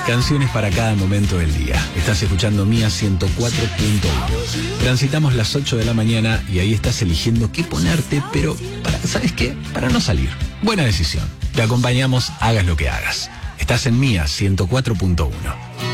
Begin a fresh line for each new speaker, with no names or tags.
Canciones para cada momento del día. Estás escuchando Mía 104.1. Transitamos las 8 de la mañana y ahí estás eligiendo qué ponerte, pero ¿sabes qué? Para no salir. Buena decisión. Te acompañamos, hagas lo que hagas. Estás en Mía 104.1.